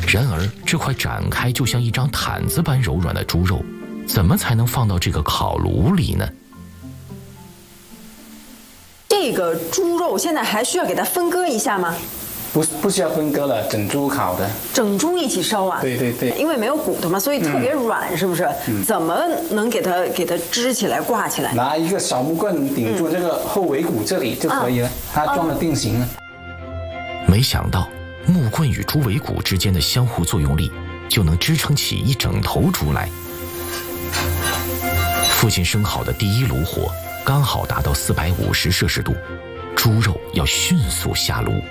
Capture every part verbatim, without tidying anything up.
然而，这块展开就像一张毯子般柔软的猪肉，怎么才能放到这个烤炉里呢？ 这个猪肉现在还需要给它分割一下吗？ 不不需要分割了，整猪烤的。 整猪一起烧啊？ 对对对。 因为没有骨头嘛，所以特别软，嗯、是不是？嗯。怎么能给它给它支起来、挂起来？ 拿一个小木棍顶住这个后尾骨这里就可以了，嗯、它装了定型了。 没想到木棍与猪尾骨之间的相互作用力，就能支撑起一整头猪来。父亲生好的第一炉火刚好达到四百五十摄氏度，猪肉要迅速下炉。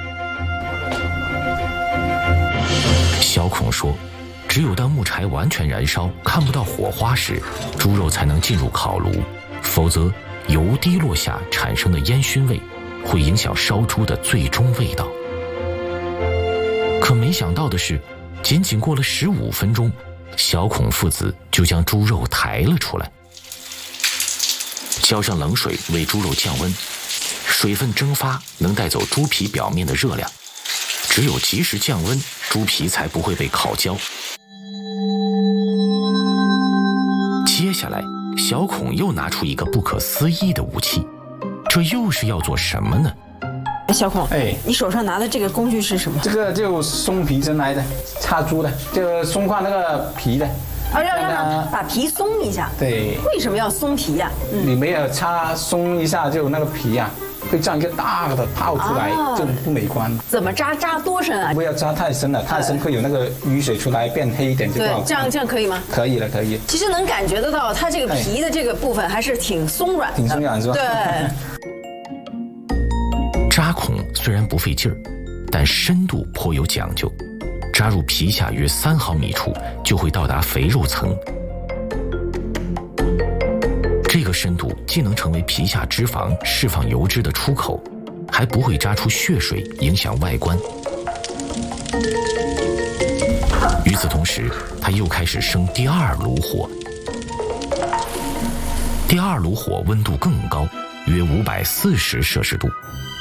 小孔说，只有当木柴完全燃烧，看不到火花时，猪肉才能进入烤炉，否则油滴落下产生的烟熏味会影响烧猪的最终味道。可没想到的是，仅仅过了十五分钟，小孔父子就将猪肉抬了出来，浇上冷水为猪肉降温，水分蒸发能带走猪皮表面的热量，只有及时降温，猪皮才不会被烤焦。接下来，小孔又拿出一个不可思议的武器，这又是要做什么呢？ 小孔，哎，你手上拿的这个工具是什么？ 这个就松皮针来的，插猪的，就松化那个皮的。 啊，让让让，把皮松一下。 对。 为什么要松皮呀、啊？ 嗯、你没有插松一下，就那个皮啊，会这样一个大的泡出来，啊、就不美观。 怎么扎？扎多深啊？ 不要扎太深了，太深会有那个淤水出来，变黑一点就不好看。 对，这样这样可以吗？ 可以了，可以。 其实能感觉得到，它这个皮的这个部分还是挺松软的。 挺松软是吧？ 对。 扎孔虽然不费劲儿，但深度颇有讲究。扎入皮下约三毫米处，就会到达肥肉层。这个深度既能成为皮下脂肪释放油脂的出口，还不会扎出血水，影响外观。与此同时，他又开始生第二炉火。第二炉火温度更高，约五百四十摄氏度，